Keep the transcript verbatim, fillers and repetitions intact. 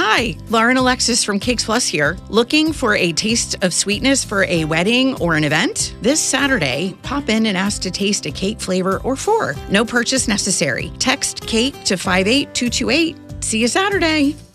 Hi, Lauren Alexis from Cakes Plus here. Looking for a taste of sweetness for a wedding or an event? This Saturday, pop in and ask to taste a cake flavor or four. No purchase necessary. Text CAKE to five eight two two eight. See you Saturday.